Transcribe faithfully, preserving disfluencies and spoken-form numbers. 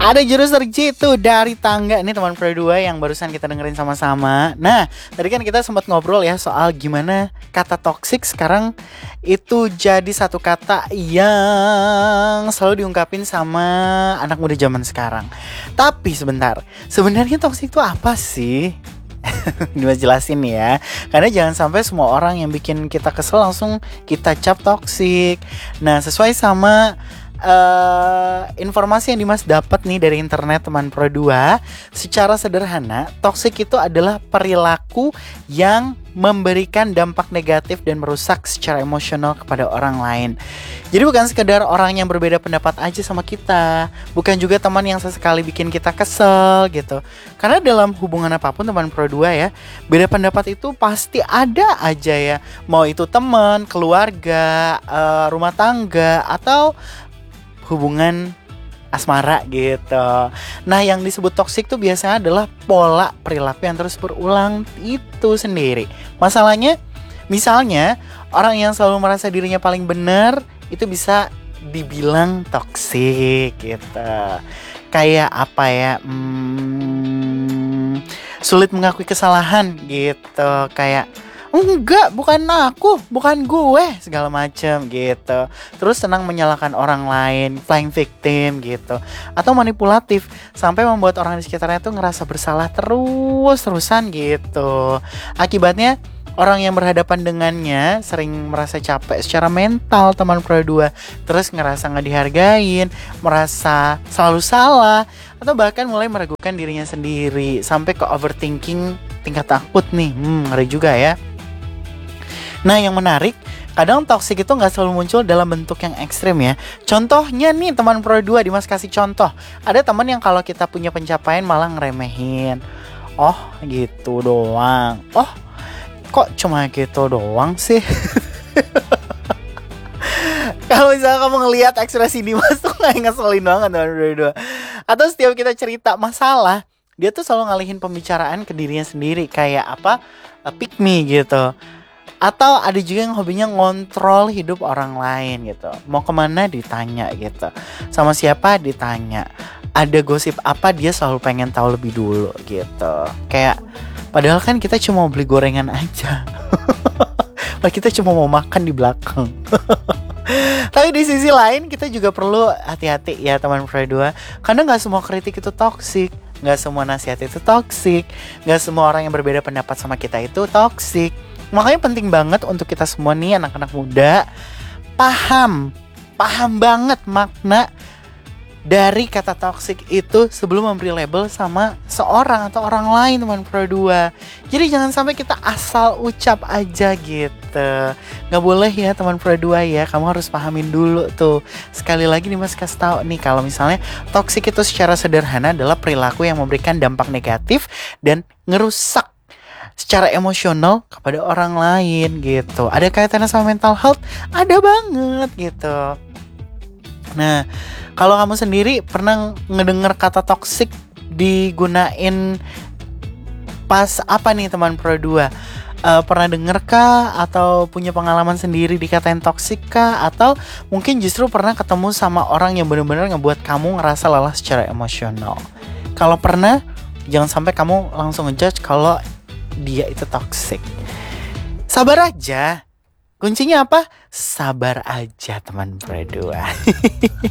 Ada jurus terjitu dari tangga nih teman Pro dua yang barusan kita dengerin sama-sama. Nah, tadi kan kita sempat ngobrol ya soal gimana kata toxic sekarang itu jadi satu kata yang selalu diungkapin sama anak muda zaman sekarang. Tapi sebentar, sebenarnya toxic itu apa sih? Dimas jelasin ya, karena jangan sampai semua orang yang bikin kita kesel langsung kita cap toxic. Nah, sesuai sama Uh, informasi yang Dimas dapat nih dari internet teman Pro dua, secara sederhana toxic itu adalah perilaku yang memberikan dampak negatif dan merusak secara emosional kepada orang lain. Jadi bukan sekedar orang yang berbeda pendapat aja sama kita, bukan juga teman yang sesekali bikin kita kesel gitu. Karena dalam hubungan apapun teman Pro dua ya, beda pendapat itu pasti ada aja ya. Mau itu teman, keluarga, uh, rumah tangga, atau hubungan asmara gitu. Nah, yang disebut toksik tuh biasanya adalah pola perilaku yang terus berulang itu sendiri. Masalahnya, misalnya orang yang selalu merasa dirinya paling benar itu bisa dibilang toksik gitu. Kayak apa ya? Hmm, sulit mengakui kesalahan gitu. Kayak enggak, bukan aku, bukan gue, segala macam gitu. Terus senang menyalahkan orang lain, playing victim gitu. Atau manipulatif sampai membuat orang di sekitarnya tuh ngerasa bersalah terus-terusan gitu. Akibatnya orang yang berhadapan dengannya sering merasa capek secara mental teman Pro dua. Terus ngerasa gak dihargain, merasa selalu salah, atau bahkan mulai meragukan dirinya sendiri. Sampai ke overthinking tingkat takut nih. Hmm, ngeri juga ya. Nah, yang menarik, kadang toksik itu gak selalu muncul dalam bentuk yang ekstrim ya. Contohnya nih teman Pro dua, Dimas kasih contoh. Ada teman yang kalau kita punya pencapaian malah ngeremehin. Oh gitu doang. Oh kok cuma gitu doang sih. Kalau misalnya kamu ngelihat ekspresi Dimas tuh kayak ngeselin banget teman Pro dua. Atau setiap kita cerita masalah, dia tuh selalu ngalihin pembicaraan ke dirinya sendiri. Kayak apa, pick me gitu. Atau ada juga yang hobinya ngontrol hidup orang lain gitu. Mau kemana ditanya gitu, sama siapa ditanya, ada gosip apa dia selalu pengen tahu lebih dulu gitu. Kayak padahal kan kita cuma mau beli gorengan aja. Kita cuma mau makan di belakang. Tapi di sisi lain kita juga perlu hati-hati ya teman Pro dua. Karena gak semua kritik itu toksik, gak semua nasihat itu toksik, gak semua orang yang berbeda pendapat sama kita itu toksik. Makanya penting banget untuk kita semua nih anak-anak muda paham, paham banget makna dari kata toxic itu sebelum memberi label sama seorang atau orang lain teman Pro dua. Jadi jangan sampai kita asal ucap aja gitu. Gak boleh ya teman Pro dua ya, kamu harus pahamin dulu tuh. Sekali lagi nih Mas kasih tahu nih, kalau misalnya toxic itu secara sederhana adalah perilaku yang memberikan dampak negatif dan ngerusak secara emosional kepada orang lain gitu. Ada kaitannya sama mental health? Ada banget gitu. Nah, kalau kamu sendiri pernah ngedenger kata toxic digunain pas apa nih teman Pro dua? Uh, pernah denger kah? Atau punya pengalaman sendiri dikatain toxic kah? Atau mungkin justru pernah ketemu sama orang yang benar-benar ngebuat kamu ngerasa lelah secara emosional? Kalau pernah, jangan sampai kamu langsung ngejudge kalau dia itu toxic. Sabar aja. Kuncinya apa? Sabar aja teman Pro dua.